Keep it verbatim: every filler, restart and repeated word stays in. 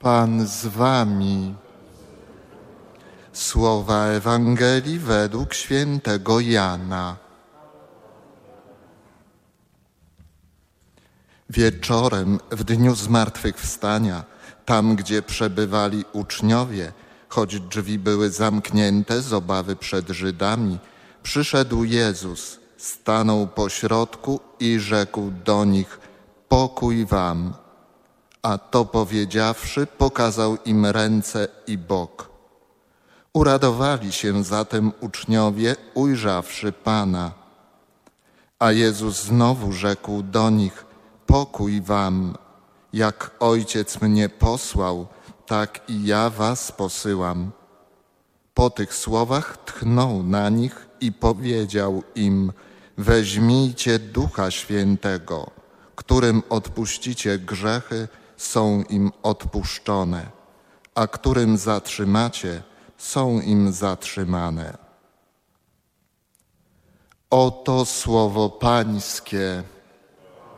Pan z wami. Słowa Ewangelii według świętego Jana. Wieczorem, w dniu zmartwychwstania, tam gdzie przebywali uczniowie, choć drzwi były zamknięte z obawy przed Żydami, przyszedł Jezus, stanął pośrodku i rzekł do nich: pokój wam. A to powiedziawszy, pokazał im ręce i bok. Uradowali się zatem uczniowie, ujrzawszy Pana. A Jezus znowu rzekł do nich: pokój wam. Jak Ojciec mnie posłał, tak i ja was posyłam. Po tych słowach tchnął na nich i powiedział im: weźmijcie Ducha Świętego, którym odpuścicie grzechy, są im odpuszczone, a którym zatrzymacie, są im zatrzymane. Oto słowo Pańskie.